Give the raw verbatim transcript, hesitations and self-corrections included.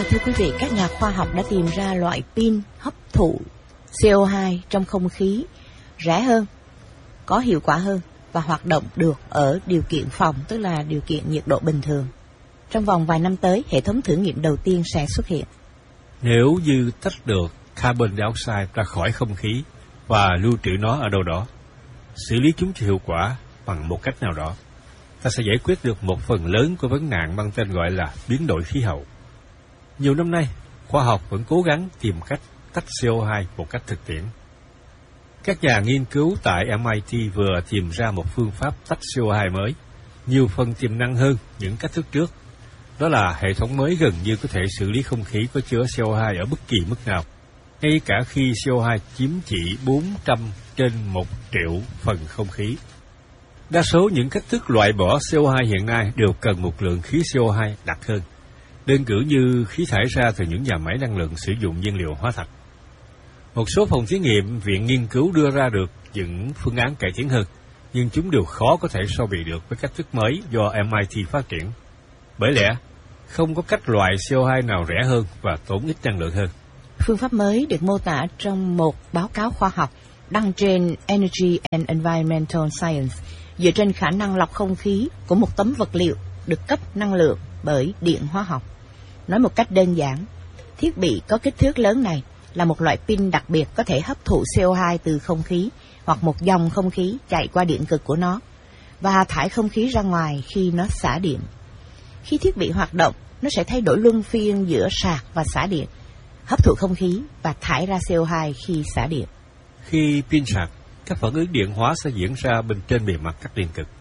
thưa quý vị, các nhà khoa học đã tìm ra loại pin hấp thụ xê o hai trong không khí rẻ hơn, có hiệu quả hơn và hoạt động được ở điều kiện phòng, tức là điều kiện nhiệt độ bình thường. Trong vòng vài năm tới, hệ thống thử nghiệm đầu tiên sẽ xuất hiện. Nếu như tách được carbon dioxide ra khỏi không khí và lưu trữ nó ở đâu đó, xử lý chúng cho hiệu quả bằng một cách nào đó, ta sẽ giải quyết được một phần lớn của vấn nạn mang tên gọi là biến đổi khí hậu. Nhiều năm nay, khoa học vẫn cố gắng tìm cách tách xê o hai một cách thực tiễn. Các nhà nghiên cứu tại em i tê vừa tìm ra một phương pháp tách xê o hai mới, nhiều phần tiềm năng hơn những cách thức trước. Đó là hệ thống mới gần như có thể xử lý không khí có chứa xê o hai ở bất kỳ mức nào, ngay cả khi xê o hai chiếm chỉ bốn trăm trên một triệu phần không khí. Đa số những cách thức loại bỏ xê o hai hiện nay đều cần một lượng khí xê o hai đặc hơn, đơn cử như khí thải ra từ những nhà máy năng lượng sử dụng nhiên liệu hóa thạch. Một số phòng thí nghiệm, viện nghiên cứu đưa ra được những phương án cải tiến hơn, nhưng chúng đều khó có thể so bì được với cách thức mới do em i tê phát triển. Bởi lẽ, không có cách loại xê o hai nào rẻ hơn và tốn ít năng lượng hơn. Phương pháp mới được mô tả trong một báo cáo khoa học đăng trên Energy and Environmental Science dựa trên khả năng lọc không khí của một tấm vật liệu được cấp năng lượng bởi điện hóa học. Nói một cách đơn giản, thiết bị có kích thước lớn này là một loại pin đặc biệt có thể hấp thụ xê o hai từ không khí hoặc một dòng không khí chạy qua điện cực của nó và thải không khí ra ngoài khi nó xả điện. Khi thiết bị hoạt động, nó sẽ thay đổi luân phiên giữa sạc và xả điện, hấp thụ không khí và thải ra xê o hai khi xả điện. Khi pin sạc, các phản ứng điện hóa sẽ diễn ra bên trên bề mặt các điện cực.